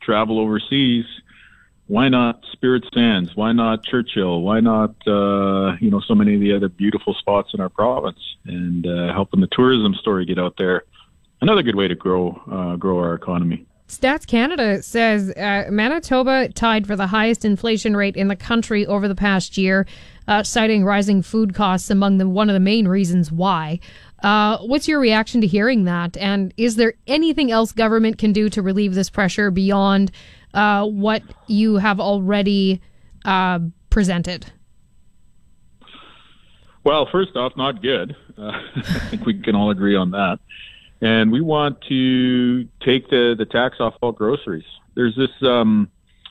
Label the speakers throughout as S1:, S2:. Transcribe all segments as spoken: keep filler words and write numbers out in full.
S1: travel overseas, why not Spirit Sands? Why not Churchill? Why not, uh, you know, so many of the other beautiful spots in our province, and uh, helping the tourism story get out there? Another good way to grow uh, grow our economy.
S2: Stats Canada says uh, Manitoba tied for the highest inflation rate in the country over the past year, uh, citing rising food costs among the one of the main reasons why. Uh, what's your reaction to hearing that? And is there anything else government can do to relieve this pressure beyond uh, what you have already uh, presented?
S1: Well, first off, not good. Uh, I think we can all agree on that. And we want to take the, the tax off all groceries. There's this um,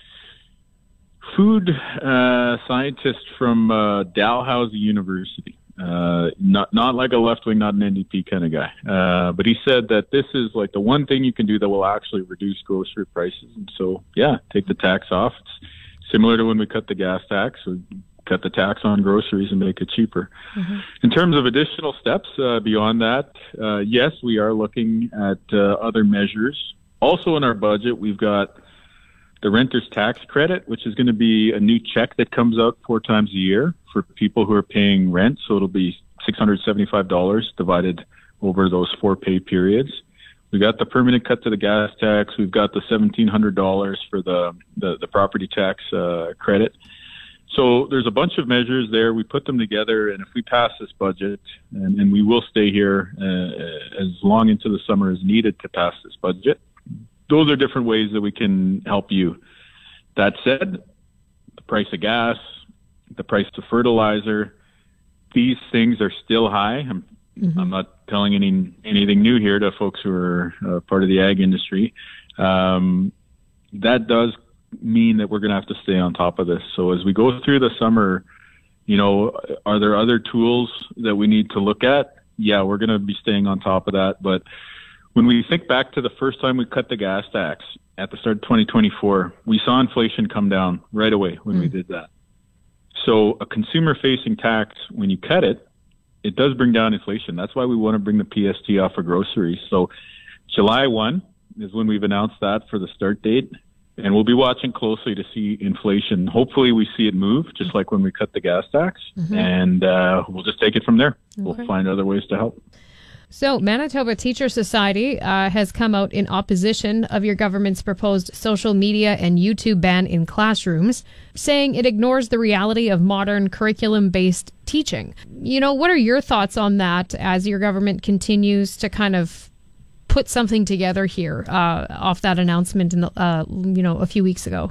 S1: food uh, scientist from uh, Dalhousie University, uh, not not like a left-wing, not an N D P kind of guy. Uh, but he said that this is like the one thing you can do that will actually reduce grocery prices. And so, yeah, take the tax off. It's similar to when we cut the gas tax. We cut the tax on groceries and make it cheaper. Mm-hmm. In terms of additional steps uh, beyond that, uh, yes, we are looking at uh, other measures. Also in our budget, we've got the renter's tax credit, which is going to be a new check that comes out four times a year for people who are paying rent. So it'll be six hundred seventy-five dollars divided over those four pay periods. We got the permanent cut to the gas tax. We've got the seventeen hundred dollars for the, the, the property tax uh, credit. So there's a bunch of measures there. We put them together, and if we pass this budget, and, and we will stay here uh, as long into the summer as needed to pass this budget, those are different ways that we can help you. That said, the price of gas, the price of fertilizer, these things are still high. I'm, mm-hmm. I'm not telling any anything new here to folks who are uh, part of the ag industry. Um, that does mean that we're going to have to stay on top of this. So as we go through the summer, you know, are there other tools that we need to look at? Yeah, we're going to be staying on top of that. But when we think back to the first time we cut the gas tax at the start of twenty twenty-four, we saw inflation come down right away when mm. we did that. So a consumer-facing tax, when you cut it, it does bring down inflation. That's why we want to bring the P S T off of groceries. So July first is when we've announced that for the start date. And we'll be watching closely to see inflation. Hopefully we see it move, just like when we cut the gas tax. Mm-hmm. And uh, we'll just take it from there. Okay. We'll find other ways to help.
S2: So Manitoba Teacher Society uh, has come out in opposition of your government's proposed social media and YouTube ban in classrooms, saying it ignores the reality of modern curriculum-based teaching. You know, what are your thoughts on that as your government continues to kind of put something together here uh, off that announcement in the, uh, you know, a few weeks ago?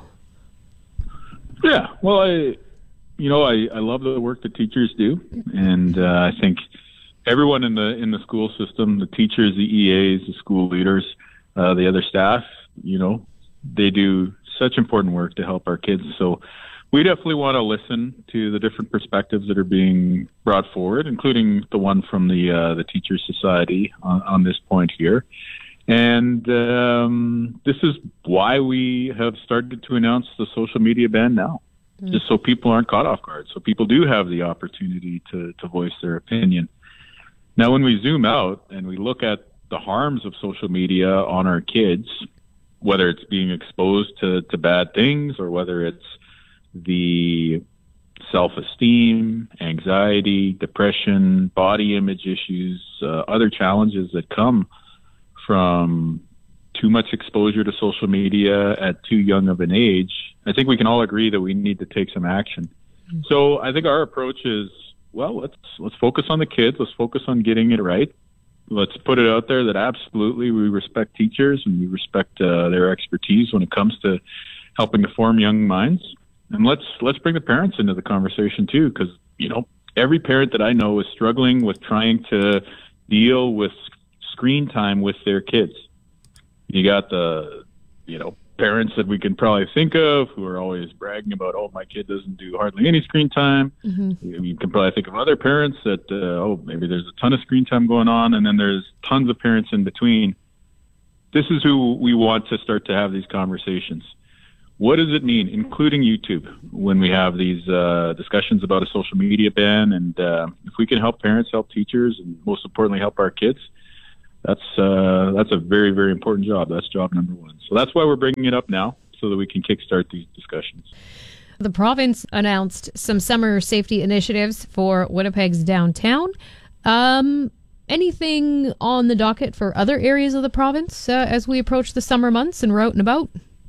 S1: Yeah, well, I, you know, I, I love the work that teachers do, and uh, I think everyone in the in the school system, the teachers, the E As, the school leaders, uh, the other staff, you know, they do such important work to help our kids. So we definitely want to listen to the different perspectives that are being brought forward, including the one from the uh, the Teachers Society on, on this point here. And um, this is why we have started to announce the social media ban now, mm. just so people aren't caught off guard, so people do have the opportunity to, to voice their opinion. Now, when we zoom out and we look at the harms of social media on our kids, whether it's being exposed to, to bad things or whether it's the self-esteem, anxiety, depression, body image issues, uh, other challenges that come from too much exposure to social media at too young of an age, I think we can all agree that we need to take some action. Mm-hmm. So I think our approach is, well, let's let's focus on the kids. Let's focus on getting it right. Let's put it out there that absolutely we respect teachers and we respect uh, their expertise when it comes to helping to form young minds. And let's let's bring the parents into the conversation too, because, you know, every parent that I know is struggling with trying to deal with screen time with their kids. You got the, you know, parents that we can probably think of who are always bragging about, oh, my kid doesn't do hardly any screen time. Mm-hmm. You, you can probably think of other parents that, uh, oh, maybe there's a ton of screen time going on, and then there's tons of parents in between. This is who we want to start to have these conversations. What does it mean, including YouTube, when we have these uh, discussions about a social media ban? And uh, if we can help parents, help teachers, and most importantly, help our kids, That's uh, that's a very, very important job. That's job number one. So that's why we're bringing it up now, so that we can kickstart these discussions.
S2: The province announced some summer safety initiatives for Winnipeg's downtown. Um, anything on the docket for other areas of the province uh, as we approach the summer months and we're out and about?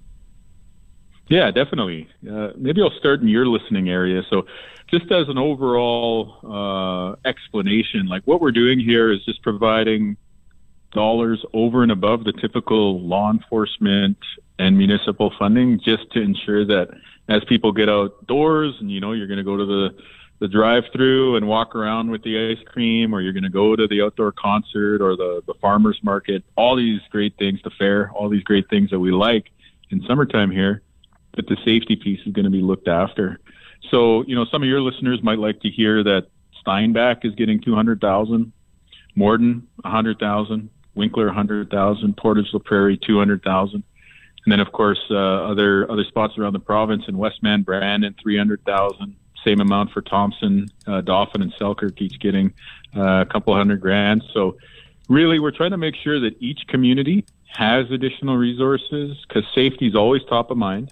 S1: Yeah, definitely. Uh, maybe I'll start in your listening area. So just as an overall uh, explanation, like what we're doing here is just providing dollars over and above the typical law enforcement and municipal funding, just to ensure that as people get outdoors and, you know, you're going to go to the, the drive-through and walk around with the ice cream, or you're going to go to the outdoor concert or the, the farmer's market, all these great things, the fair, all these great things that we like in summertime here, that the safety piece is going to be looked after. So, you know, some of your listeners might like to hear that Steinbach is getting two hundred thousand, Morden one hundred thousand, Winkler one hundred thousand, Portage La Prairie two hundred thousand. And then, of course, uh, other other spots around the province in Westman, Brandon, three hundred thousand. Same amount for Thompson, uh, Dauphin, and Selkirk, each getting uh, a couple hundred grand. So really, we're trying to make sure that each community has additional resources, because safety is always top of mind.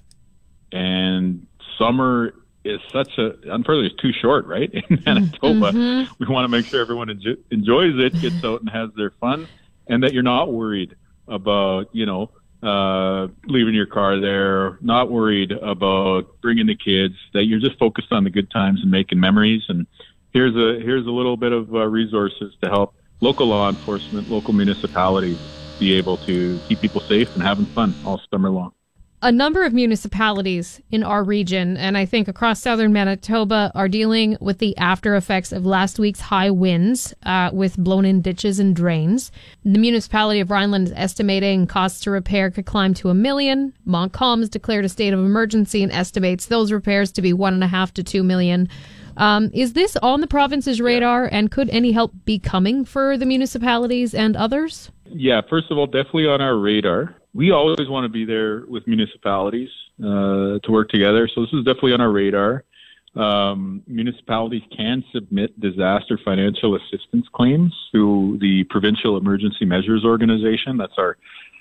S1: And summer is such a, unfortunately, it's too short, right? In Manitoba, mm-hmm. we want to make sure everyone enjo- enjoys it, gets out and has their fun, and that you're not worried about, you know, uh, leaving your car there, not worried about bringing the kids, that you're just focused on the good times and making memories. And here's a, here's a little bit of uh, resources to help local law enforcement, local municipalities be able to keep people safe and having fun all summer long.
S2: A number of municipalities in our region, and I think across southern Manitoba, are dealing with the after effects of last week's high winds uh, with blown-in ditches and drains. The municipality of Rhineland is estimating costs to repair could climb to a million. Montcalm's declared a state of emergency and estimates those repairs to be one and a half to two million. Um, is this on the province's radar, and could any help be coming for the municipalities and others?
S1: Yeah, first of all, definitely on our radar. We always want to be there with municipalities uh, to work together. So this is definitely on our radar. Um, municipalities can submit disaster financial assistance claims through the Provincial Emergency Measures Organization. That's our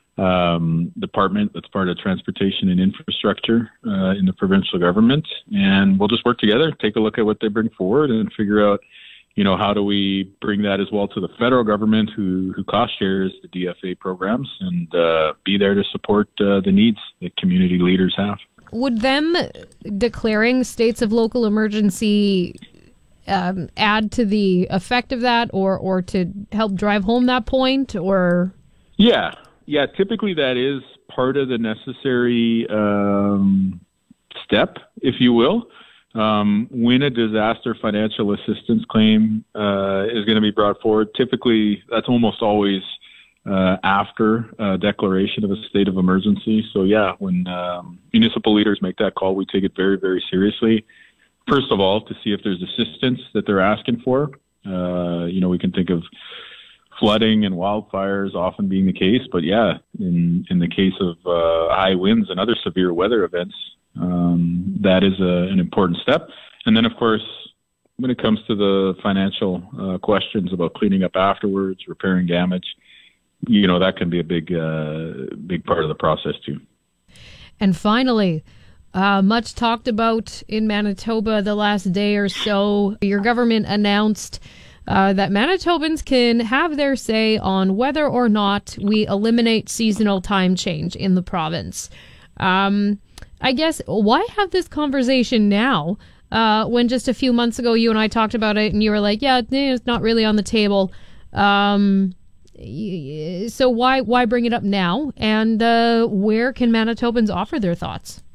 S1: um, department that's part of transportation and infrastructure uh, in the provincial government. And we'll just work together, take a look at what they bring forward, and figure out, you know, how do we bring that as well to the federal government, who, who cost shares the D F A programs, and uh, be there to support uh, the needs that community leaders have.
S2: Would them declaring states of local emergency um, add to the effect of that, or, or to help drive home that point? Or
S1: Yeah, yeah. Typically that is part of the necessary um, step, if you will. Um, when a disaster financial assistance claim uh, is going to be brought forward, typically that's almost always uh, after a declaration of a state of emergency. So yeah, when um, municipal leaders make that call, we take it very, very seriously. First of all, to see if there's assistance that they're asking for. Uh, you know, we can think of flooding and wildfires often being the case, but yeah, in, in the case of uh, high winds and other severe weather events, Um, that is a, an important step. And then, of course, when it comes to the financial uh, questions about cleaning up afterwards, repairing damage, you know, that can be a big, uh, big part of the process too.
S2: And finally, uh, much talked about in Manitoba the last day or so, your government announced uh, that Manitobans can have their say on whether or not we eliminate seasonal time change in the province. Um, I guess, why have this conversation now uh, when just a few months ago you and I talked about it and you were like, yeah, it's not really on the table. Um, so why why bring it up now? And uh, where can Manitobans offer their thoughts?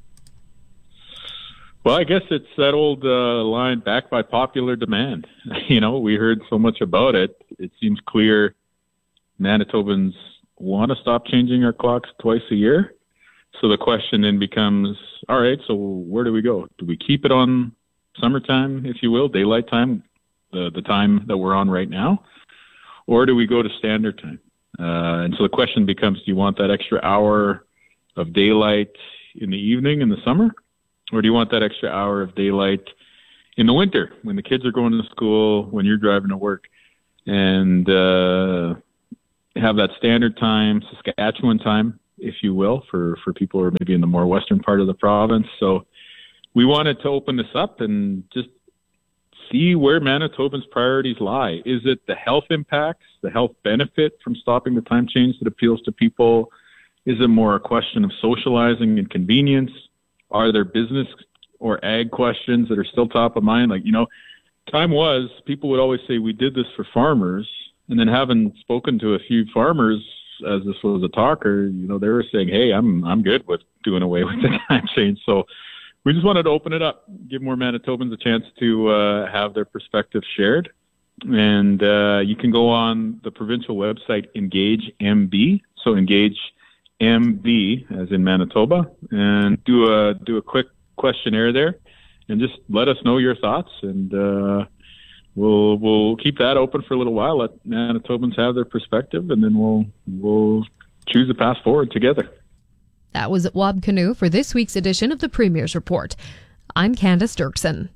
S1: Well, I guess it's that old uh, line, backed by popular demand. You know, we heard so much about it. It seems clear Manitobans want to stop changing our clocks twice a year. So the question then becomes, all right, so where do we go? Do we keep it on summertime, if you will, daylight time, the, the time that we're on right now? Or do we go to standard time? Uh, and so the question becomes, do you want that extra hour of daylight in the evening in the summer? Or do you want that extra hour of daylight in the winter when the kids are going to school, when you're driving to work? And, uh, have that standard time, Saskatchewan time, if you will, for, for people who are maybe in the more western part of the province. So we wanted to open this up and just see where Manitobans' priorities lie. Is it the health impacts, the health benefit from stopping the time change that appeals to people? Is it more a question of socializing and convenience? Are there business or ag questions that are still top of mind? Like, you know, time was, people would always say we did this for farmers. And then having spoken to a few farmers as this was a talker, you know, they were saying, hey, I'm I'm good with doing away with the time change. So we just wanted to open it up, give more Manitobans a chance to uh, have their perspective shared. And uh, you can go on the provincial website, Engage M B, so Engage M B as in Manitoba, and do a do a quick questionnaire there, and just let us know your thoughts, and uh, we'll we'll keep that open for a little while. Let Manitobans have their perspective, and then we'll we'll choose a path forward together.
S2: That was Wab Kinew for this week's edition of the Premier's Report. I'm Candace Dirksen.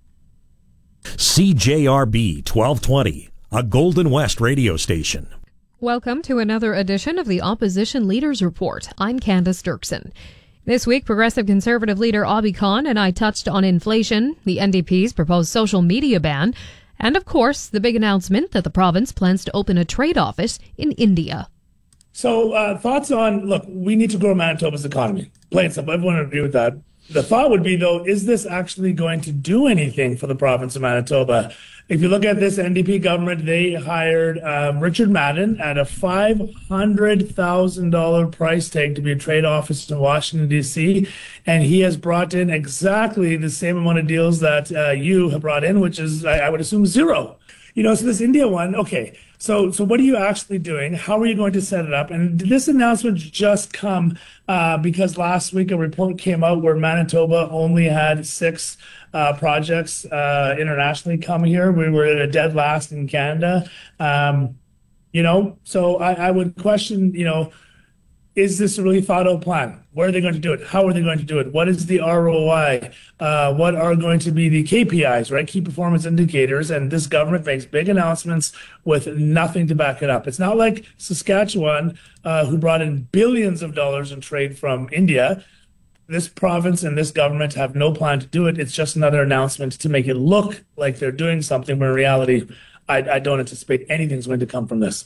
S3: C J R B twelve twenty, a Golden West radio station.
S2: Welcome to another edition of the Opposition Leaders Report. I'm Candace Dirksen. This week, Progressive Conservative leader Obby Khan and I touched on inflation, the N D P's proposed social media ban, and of course, the big announcement that the province plans to open a trade office in India.
S4: So uh, thoughts on, look, we need to grow Manitoba's economy. Plain and simple. Everyone would agree with that. The thought would be, though, is this actually going to do anything for the province of Manitoba? If you look at this N D P government, they hired um, Richard Madden at a five hundred thousand dollars price tag to be a trade office in Washington, D C, and he has brought in exactly the same amount of deals that uh, you have brought in, which is, I, I would assume, zero. You know, so this India one, okay, so so what are you actually doing? How are you going to set it up? And did this announcement just come uh, because last week a report came out where Manitoba only had six uh, projects uh, internationally come here? We were at a dead last in Canada. Um, you know, so I, I would question, you know, is this a really thought out plan? Where are they going to do it? How are they going to do it? What is the R O I? Uh, what are going to be the K P Is, right? Key performance indicators. And this government makes big announcements with nothing to back it up. It's not like Saskatchewan, uh, who brought in billions of dollars in trade from India. This province and this government have no plan to do it. It's just another announcement to make it look like they're doing something, when in reality, I, I don't anticipate anything's going to come from this.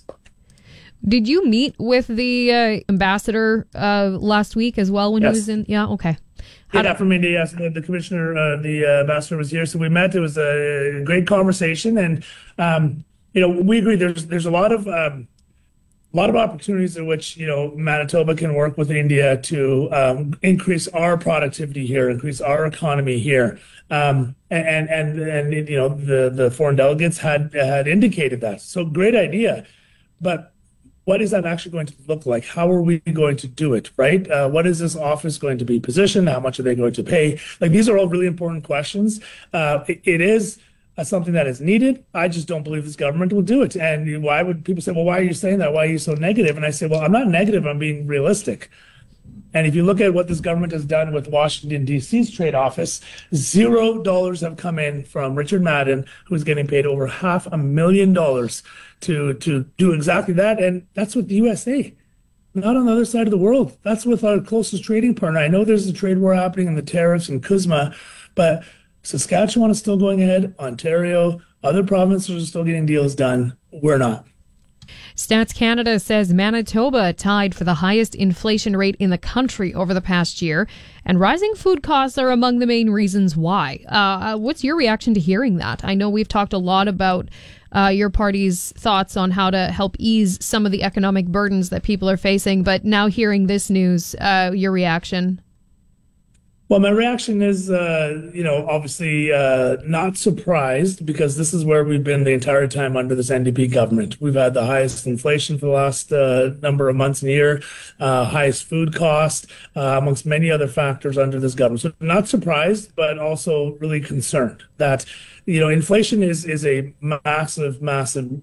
S2: Did you meet with the uh, ambassador uh, last week as well when
S4: yes.
S2: he was in? Yeah, okay.
S4: How yeah, from India, yes. The, the commissioner, uh, the uh, ambassador was here. So we met. It was a great conversation. And, um, you know, we agree there's there's a lot of um, a lot of opportunities in which, you know, Manitoba can work with India to um, increase our productivity here, increase our economy here. Um, and, and, and, and, you know, the, the foreign delegates had had indicated that. So great idea. But what is that actually going to look like? How are we going to do it, right? Uh, what is this office going to be positioned? How much are they going to pay? Like, these are all really important questions. Uh, it, it is uh, something that is needed. I just don't believe this government will do it. And why would people say, well, why are you saying that? Why are you so negative? And I say, well, I'm not negative. I'm being realistic. And if you look at what this government has done with Washington, D C's trade office, zero dollars have come in from Richard Madden, who's getting paid over half a million dollars to, to do exactly that. And that's with the U S A, not on the other side of the world. That's with our closest trading partner. I know there's a trade war happening in the tariffs in CUSMA, but Saskatchewan is still going ahead. Ontario, other provinces are still getting deals done. We're not.
S2: Stats Canada says Manitoba tied for the highest inflation rate in the country over the past year, and rising food costs are among the main reasons why. Uh, what's your reaction to hearing that? I know we've talked a lot about uh, your party's thoughts on how to help ease some of the economic burdens that people are facing, but now hearing this news, uh, your reaction?
S4: Well, my reaction is, uh, you know, obviously uh, not surprised, because this is where we've been the entire time under this N D P government. We've had the highest inflation for the last uh, number of months and year, uh, highest food cost, uh, amongst many other factors under this government. So not surprised, but also really concerned that, you know, inflation is is a massive, massive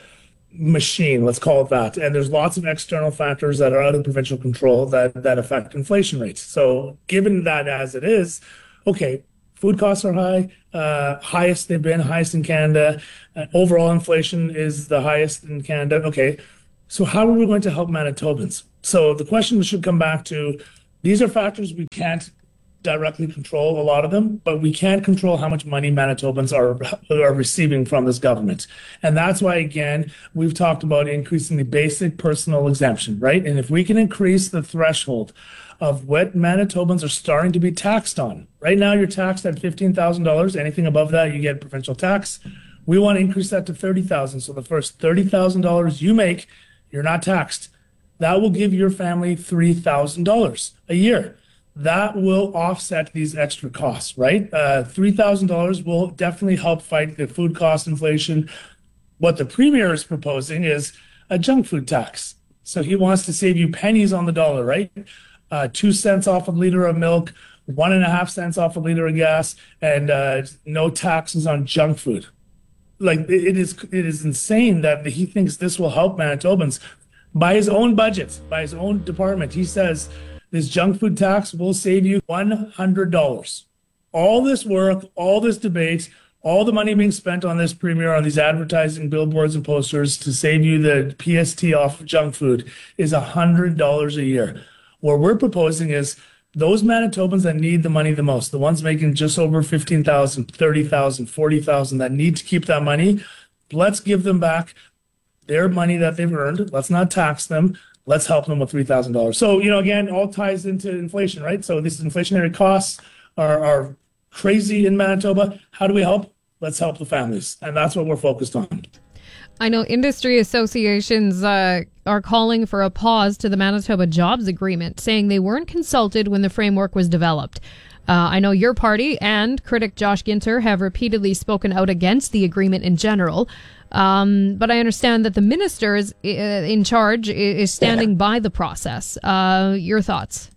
S4: machine, let's call it that. And there's lots of external factors that are out of provincial control that, that affect inflation rates. So given that as it is, okay, food costs are high, uh, highest they've been, highest in Canada. Uh, overall inflation is the highest in Canada. Okay, So how are we going to help Manitobans? So the question should come back to, these are factors we can't directly control, a lot of them, but we can control how much money Manitobans are, are receiving from this government. And that's why, again, we've talked about increasing the basic personal exemption, right? And if we can increase the threshold of what Manitobans are starting to be taxed on. Right now, you're taxed at fifteen thousand dollars. Anything above that, you get provincial tax. We want to increase that to thirty thousand dollars. So the first thirty thousand dollars you make, you're not taxed. That will give your family three thousand dollars a year. That will offset these extra costs, right? Uh, three thousand dollars will definitely help fight the food cost inflation. What the premier is proposing is a junk food tax. So he wants to save you pennies on the dollar, right? Uh, two cents off a liter of milk, one and a half cents off a liter of gas, and uh, no taxes on junk food. Like it is, it is insane that he thinks this will help Manitobans. By his own budget, by his own department, he says this junk food tax will save you one hundred dollars. All this work, all this debate, all the money being spent on this premier, on these advertising billboards and posters to save you the P S T off of junk food is one hundred dollars a year. What we're proposing is those Manitobans that need the money the most, the ones making just over fifteen thousand, thirty thousand, forty thousand that need to keep that money, let's give them back their money that they've earned. Let's not tax them. Let's help them with three thousand dollars. So, you know, again, all ties into inflation, right? So these inflationary costs are, are crazy in Manitoba. How do we help? Let's help the families. And that's what we're focused on.
S2: I know industry associations uh, are calling for a pause to the Manitoba Jobs Agreement, saying they weren't consulted when the framework was developed. Uh, I know your party and critic Josh Ginter have repeatedly spoken out against the agreement in general, um, but I understand that the minister is, uh, in charge is standing by the process. Uh, your thoughts?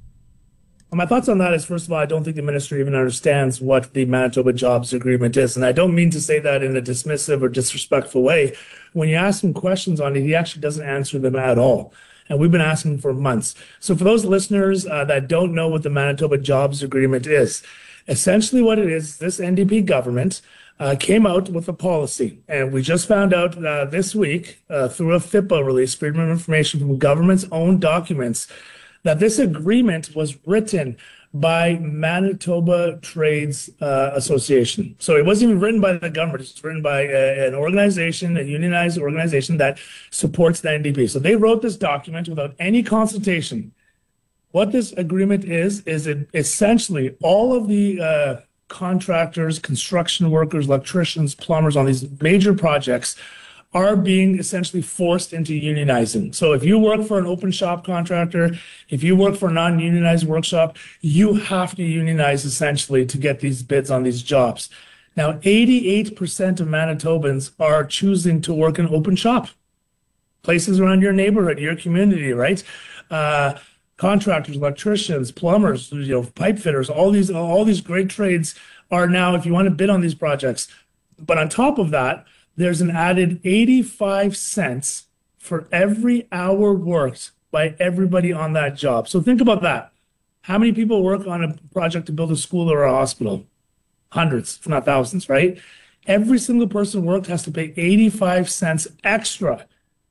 S4: My thoughts on that is, first of all, I don't think the minister even understands what the Manitoba Jobs Agreement is. And I don't mean to say that in a dismissive or disrespectful way. When you ask him questions on it, he actually doesn't answer them at all. And we've been asking for months. So for those listeners uh, that don't know what the Manitoba Jobs Agreement is, essentially what it is, this N D P government uh, came out with a policy. And we just found out uh, this week uh, through a F I P A release, Freedom of Information from government's own documents, that this agreement was written by Manitoba Trades uh, Association. So it wasn't even written by the government. It's written by a, an organization, a unionized organization that supports the N D P. So they wrote this document without any consultation. What this agreement is, is it essentially all of the uh, contractors, construction workers, electricians, plumbers on these major projects are being essentially forced into unionizing. So if you work for an open shop contractor, if you work for a non-unionized workshop, you have to unionize essentially to get these bids on these jobs. Now, eighty-eight percent of Manitobans are choosing to work in open shop. Places around your neighborhood, your community, right? Uh, contractors, electricians, plumbers, you know, pipe fitters, all these, all these great trades are now, if you want to bid on these projects. But on top of that, there's an added eighty-five cents for every hour worked by everybody on that job. So think about that. How many people work on a project to build a school or a hospital? Hundreds, if not thousands, right? Every single person worked has to pay eighty-five cents extra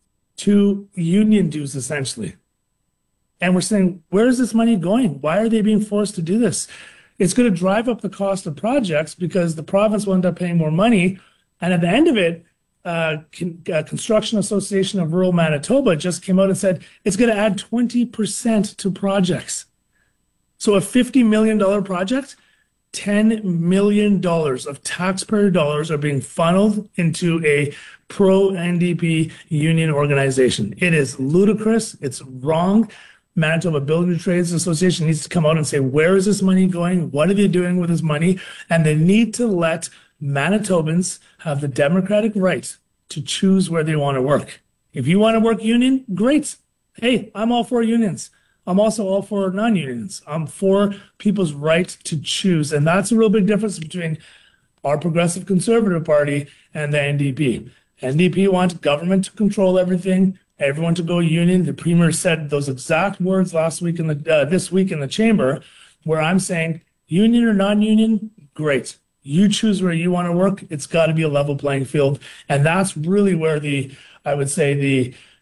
S4: to union dues, essentially. And we're saying, where is this money going? Why are they being forced to do this? It's going to drive up the cost of projects because the province will end up paying more money. And at the end of it, uh, Con- uh, Construction Association of Rural Manitoba just came out and said it's going to add twenty percent to projects. So a fifty million dollars project, ten million dollars of taxpayer dollars are being funneled into a pro-N D P union organization. It is ludicrous. It's wrong. Manitoba Building Trades Association needs to come out and say, where is this money going? What are they doing with this money? And they need to let Manitobans have the democratic right to choose where they want to work. If you want to work union, great. Hey, I'm all for unions. I'm also all for non-unions. I'm for people's right to choose. And that's a real big difference between our Progressive Conservative Party and the N D P. N D P wants government to control everything, everyone to go union. The premier said those exact words last week in the uh, this week in the chamber, where I'm saying union or non-union, great. You choose where you want to work. It's got to be a level playing field. And that's really where the, I would say, the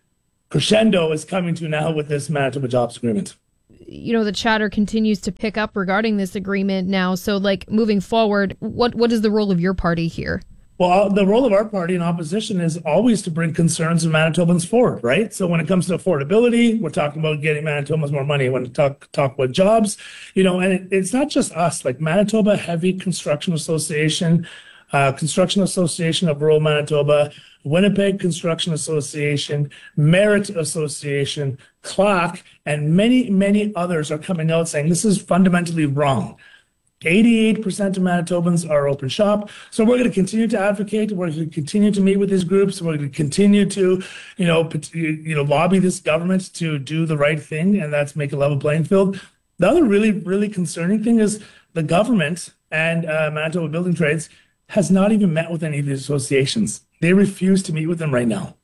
S4: crescendo is coming to now with this Manitoba Jobs Agreement.
S2: You know, the chatter continues to pick up regarding this agreement now. So, like, moving forward, what what is the role of your party here?
S4: Well, the role of our party in opposition is always to bring concerns of Manitobans forward, right? So when it comes to affordability, we're talking about getting Manitobans more money. When we talk talk about jobs, you know, and it, it's not just us, like Manitoba Heavy Construction Association, uh, Construction Association of Rural Manitoba, Winnipeg Construction Association, Merit Association, C L A C, and many, many others are coming out saying this is fundamentally wrong. eighty-eight percent of Manitobans are open shop. So we're going to continue to advocate. We're going to continue to meet with these groups. We're going to continue to, you know, you know, lobby this government to do the right thing, and that's make a level playing field. The other really, really concerning thing is the government and uh, Manitoba Building Trades has not even met with any of these associations. They refuse to meet with them right now.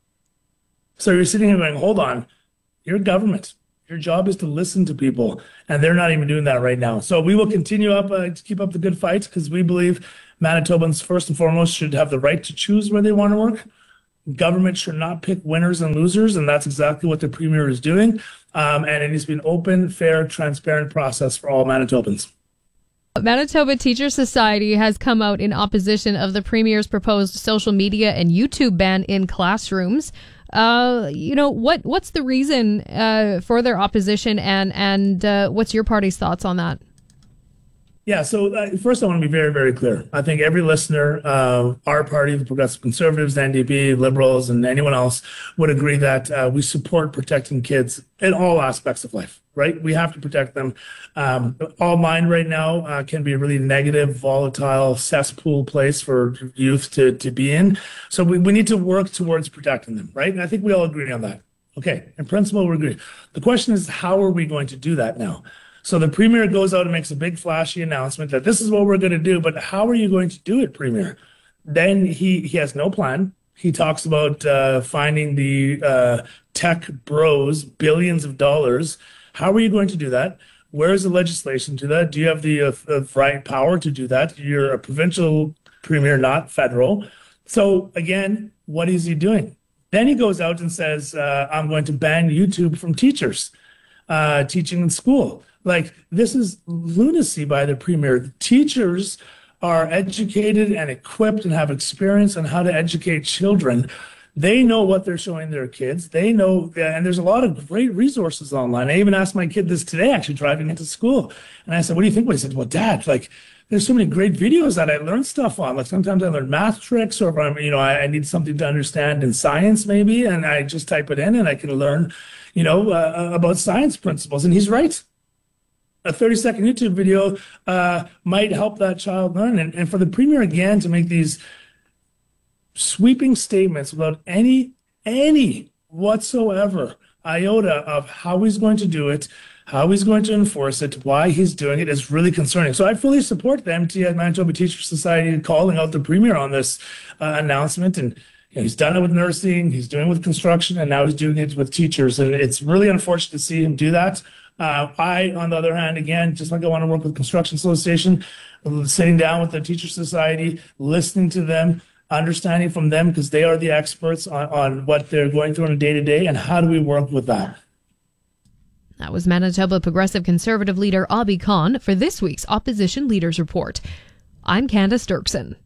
S4: So you're sitting here going, hold on, you're government. Your job is to listen to people, and they're not even doing that right now. So we will continue up uh, to keep up the good fight, because we believe Manitobans, first and foremost, should have the right to choose where they want to work. Government should not pick winners and losers, and that's exactly what the Premier is doing. Um, and it needs to be an open, fair, transparent process for all Manitobans.
S2: Manitoba Teacher Society has come out in opposition of the Premier's proposed social media and YouTube ban in classrooms. Uh, you know, what what's the reason uh, for their opposition, and and uh, what's your party's thoughts on that?
S4: Yeah, so uh, first I want to be very, very clear. I think every listener, uh, our party, the Progressive Conservatives, the N D P, Liberals, and anyone else would agree that uh, we support protecting kids in all aspects of life, right? We have to protect them. Um, online right now uh, can be a really negative, volatile cesspool place for youth to, to be in. So we, we need to work towards protecting them, right? And I think we all agree on that. Okay, in principle, we agree. The question is, how are we going to do that now? So the Premier goes out and makes a big flashy announcement that this is what we're going to do, but how are you going to do it, Premier? Then he, he has no plan. He talks about uh, finding the uh, tech bros billions of dollars. How are you going to do that? Where is the legislation to that? Do you have the uh, right power to do that? You're a provincial Premier, not federal. So again, what is he doing? Then he goes out and says, uh, I'm going to ban YouTube from teachers uh, teaching in school. Like, this is lunacy by the Premier. The teachers are educated and equipped and have experience on how to educate children. They know what they're showing their kids. They know, and there's a lot of great resources online. I even asked my kid this today, actually driving into school. And I said, what do you think? Well, he said, well, Dad, like, there's so many great videos that I learned stuff on. Like, sometimes I learn math tricks, or if I'm, you know, I, I need something to understand in science maybe, and I just type it in and I can learn, you know, uh, about science principles. And he's right. A thirty second YouTube video uh, might help that child learn. And, and for the Premier, again, to make these sweeping statements without any, any whatsoever iota of how he's going to do it, how he's going to enforce it, why he's doing it, is really concerning. So I fully support the M T S, Manitoba Teacher Society, calling out the Premier on this uh, announcement. And you know, he's done it with nursing, he's doing it with construction, and now he's doing it with teachers. And it's really unfortunate to see him do that. Uh, I, on the other hand, again, just like I want to work with Construction Association, sitting down with the Teacher Society, listening to them, understanding from them, because they are the experts on, on what they're going through on a day-to-day, and how do we work with that.
S2: That was Manitoba Progressive Conservative leader Abhi Khan for this week's Opposition Leaders Report. I'm Candace Dirksen.